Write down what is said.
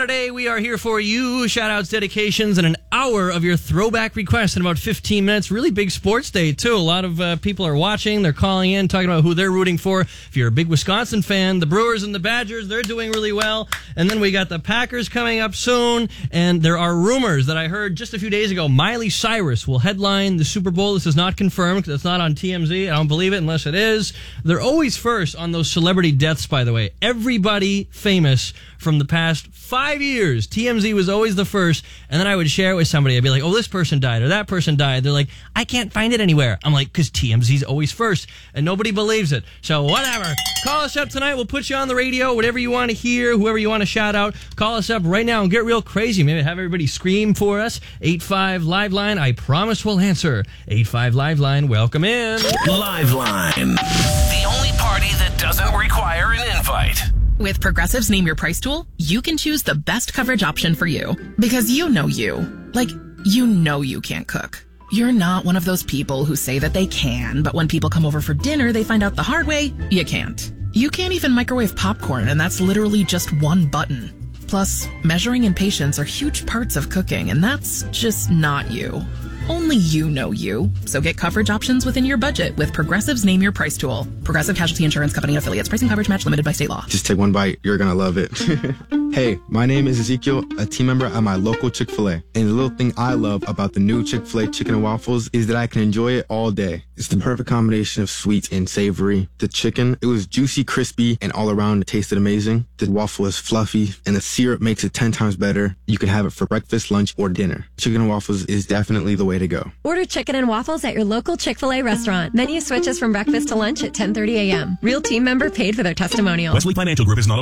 Saturday. We are here for you. Shout-outs, dedications, and an hour of your throwback requests in about 15 minutes. Really big sports day, too. A lot of people are watching. They're calling in, talking about who they're rooting for. If you're a big Wisconsin fan, the Brewers and the Badgers, they're doing really well. And then we got the Packers coming up soon. And there are rumors that I heard just a few days ago. Miley Cyrus will headline the Super Bowl. This is not confirmed because it's not on TMZ. I don't believe it unless it is. They're always first on those celebrity deaths, by the way. Everybody famous from the past 5 years. TMZ was always the first, and then I would share it with somebody. I'd be like, oh, this person died, or that person died. They're like, I can't find it anywhere. I'm like, because TMZ's always first, and nobody believes it. So whatever. Call us up tonight. We'll put you on the radio, whatever you want to hear, whoever you want to shout out. Call us up right now and get real crazy. Maybe have everybody scream for us. 85 Live Line. I promise we'll answer. 85 Live Line. Welcome in. Live Line. The only party that doesn't require an invite. With Progressive's Name Your Price tool, you can choose the best coverage option for you. Because you know you. Like, you know you can't cook. You're not one of those people who say that they can, but when people come over for dinner, they find out the hard way, you can't. You can't even microwave popcorn, and that's literally just one button. Plus, measuring and patience are huge parts of cooking, and that's just not you. Only you know you. So get coverage options within your budget with Progressive's Name Your Price tool. Progressive Casualty Insurance Company and Affiliates. Pricing coverage match limited by state law. Just take one bite. You're going to love it. Hey, my name is Ezekiel, a team member at my local Chick-fil-A. And the little thing I love about the new Chick-fil-A chicken and waffles is that I can enjoy it all day. It's the perfect combination of sweet and savory. The chicken, it was juicy, crispy, and all around it tasted amazing. The waffle is fluffy, and the syrup makes it 10 times better. You can have it for breakfast, lunch, or dinner. Chicken and waffles is definitely the way to go. Order chicken and waffles at your local Chick-fil-A restaurant. Menu switches from breakfast to lunch at 10:30 a.m. Real team member paid for their testimonial. Wesley Financial Group is not